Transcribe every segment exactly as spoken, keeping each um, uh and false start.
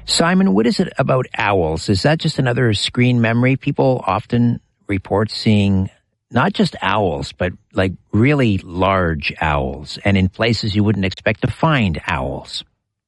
Simon, what is it about owls? Is that just another screen memory? People often report seeing not just owls, but like really large owls, and in places you wouldn't expect to find owls.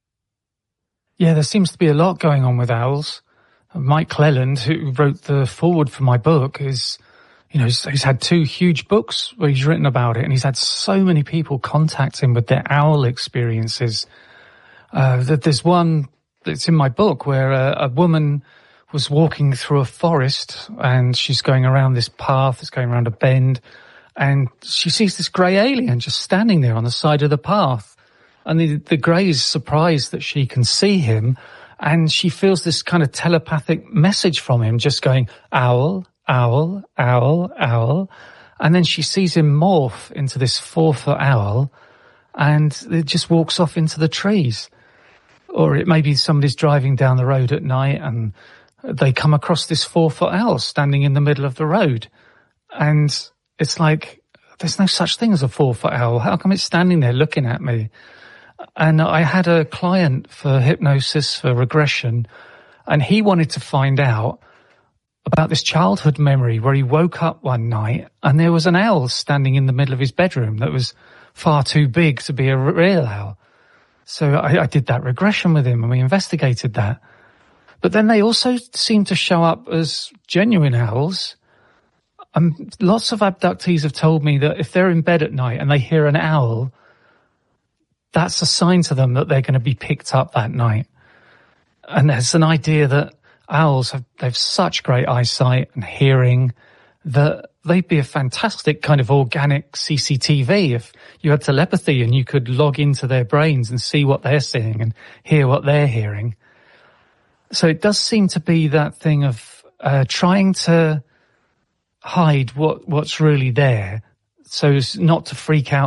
Yeah, there seems to be a lot going on with owls. Mike Cleland, who wrote the foreword for my book, is, you know, he's, he's had two huge books where he's written about it, and he's had so many people contact him with their owl experiences. Uh, that there's one that's in my book where a, a woman was walking through a forest, and she's going around this path, it's going around a bend, and she sees this grey alien just standing there on the side of the path. And the, the grey is surprised that she can see him, and she feels this kind of telepathic message from him, just going, owl, owl, owl, owl. And then she sees him morph into this four-foot owl, and it just walks off into the trees. Or it may be somebody's driving down the road at night, and they come across this four-foot owl standing in the middle of the road. And it's like, there's no such thing as a four-foot owl. How come it's standing there looking at me? And I had a client for hypnosis, for regression, and he wanted to find out about this childhood memory where he woke up one night and there was an owl standing in the middle of his bedroom that was far too big to be a real owl. So I, I did that regression with him, and we investigated that. But then they also seem to show up as genuine owls. Um, lots of abductees have told me that if they're in bed at night and they hear an owl, that's a sign to them that they're going to be picked up that night. And there's an idea that owls have, they have such great eyesight and hearing that they'd be a fantastic kind of organic C C T V if you had telepathy and you could log into their brains and see what they're seeing and hear what they're hearing. So it does seem to be that thing of uh, trying to hide what what's really there, so as not to freak out